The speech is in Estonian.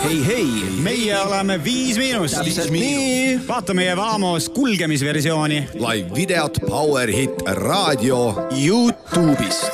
hei. Meie oleme 5 Miinust. Täpselt nii. Vaata meie Vamos kulgemisversiooni. Live videot Power Hit raadio YouTube'ist.